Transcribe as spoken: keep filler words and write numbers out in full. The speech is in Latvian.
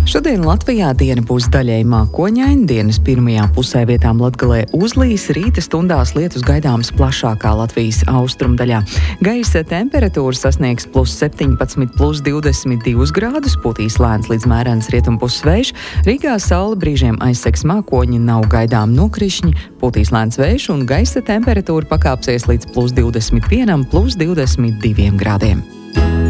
Šodien Latvijā diena būs daļēji mākoņaina, dienas pirmajā pusē vietām Latgalē uzlīs, rīta stundās lietus gaidāms plašākā Latvijas austrumdaļā. Gaisa temperatūra sasniegs plus septiņpadsmit, plus divdesmit divus grādus, pūtīs lēns līdz mērens rietumpus vējš, Rīgā saule brīžiem aizsegs mākoņi, nav gaidām nokrišņi, pūtīs lēns vējš un gaisa temperatūra pakāpsies līdz plus divdesmit vienam, plus divdesmit diviem grādiem.